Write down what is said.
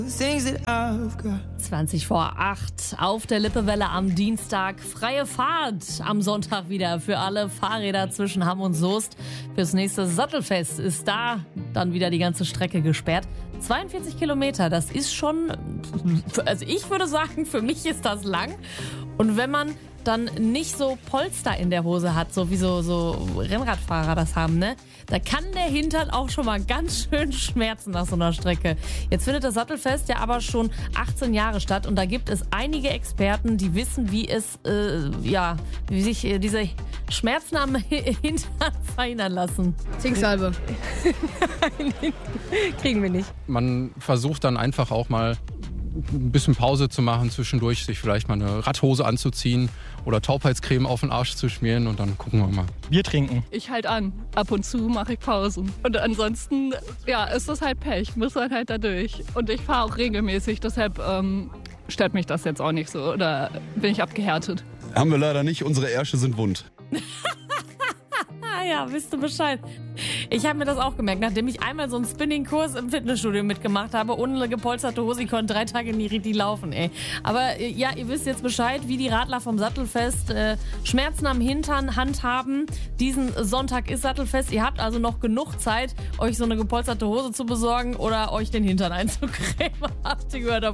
20 vor 8 auf der Lippewelle am Dienstag. Freie Fahrt am Sonntag wieder für alle Fahrräder zwischen Hamm und Soest. Fürs nächste Sattelfest ist da dann wieder die ganze Strecke gesperrt. 42 Kilometer, das ist schon, also ich würde sagen, für mich ist das lang. Und wenn man dann nicht so Polster in der Hose hat, so wie so Rennradfahrer das haben, ne? Da kann der Hintern auch schon mal ganz schön schmerzen nach so einer Strecke. Jetzt findet das Sattelfest ja aber schon 18 Jahre statt und da gibt es einige Experten, die wissen, wie sich diese Schmerzen am Hintern verhindern lassen. Zinksalbe. Nein, kriegen wir nicht. Man versucht dann einfach auch mal ein bisschen Pause zu machen zwischendurch, sich vielleicht mal eine Radhose anzuziehen oder Taubheitscreme auf den Arsch zu schmieren und dann gucken wir mal. Bier trinken. Ich halt an. Ab und zu mache ich Pausen. Und ansonsten, ist das halt Pech. Muss man halt da durch. Und ich fahre auch regelmäßig, deshalb stört mich das jetzt auch nicht so. Oder bin ich abgehärtet? Haben wir leider nicht. Unsere Ärsche sind wund. Ja, wisst du Bescheid. Ich habe mir das auch gemerkt, nachdem ich einmal so einen Spinning-Kurs im Fitnessstudio mitgemacht habe, ohne eine gepolsterte Hose, ich konnte 3 Tage nie richtig laufen, ey. Aber ja, ihr wisst jetzt Bescheid, wie die Radler vom Sattelfest Schmerzen am Hintern handhaben. Diesen Sonntag ist Sattelfest. Ihr habt also noch genug Zeit, euch so eine gepolsterte Hose zu besorgen oder euch den Hintern einzucremen. Habt ihr gehört?